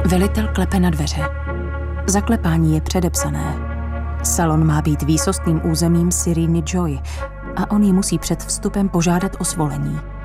Velitel klepe na dveře. Zaklepání je předepsané. Salon má být výsostným územím Sereny Joy a on ji musí před vstupem požádat o svolení.